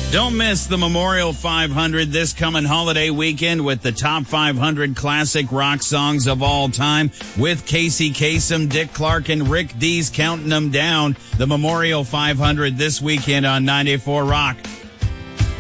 Don't miss the Memorial 500 this coming holiday weekend with the top 500 classic rock songs of all time with Casey Kasem, Dick Clark, and Rick Dees counting them down. The Memorial 500 this weekend on 94 Rock.